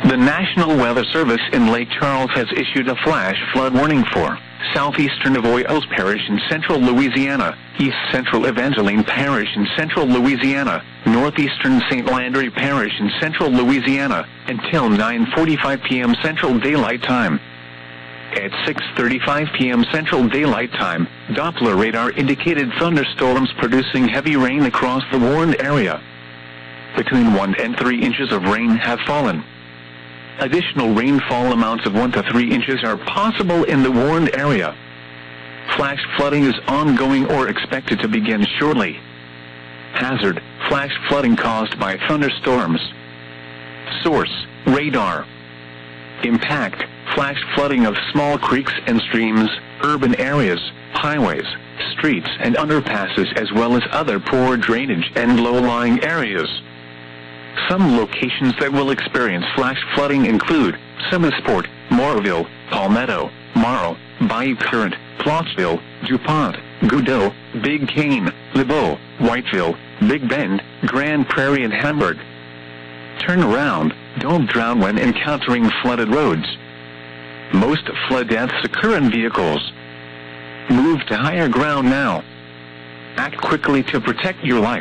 The National Weather Service in Lake Charles has issued a flash flood warning for southeastern Avoyelles Parish in central Louisiana, east central Evangeline Parish in central Louisiana, northeastern St. Landry Parish in central Louisiana, until 9:45 p.m. Central Daylight Time. At 6:35 p.m. Central Daylight Time, Doppler radar indicated thunderstorms producing heavy rain across the warned area. Between 1 and 3 inches of rain have fallen. Additional rainfall amounts of 1 to 3 inches are possible in the warned area. Flash flooding is ongoing or expected to begin shortly. Hazard: flash flooding caused by thunderstorms. Source: radar. Impact: flash flooding of small creeks and streams, urban areas, highways, streets and underpasses, as well as other poor drainage and low-lying areas. Some locations that will experience flash flooding include Semisport, Moorville, Palmetto, Morrow, Bayou Current, Plottsville, DuPont, Goodell, Big Cane, LeBeau, Whiteville, Big Bend, Grand Prairie and Hamburg. Turn around, don't drown when encountering flooded roads. Most flood deaths occur in vehicles. Move to higher ground now. Act quickly to protect your life.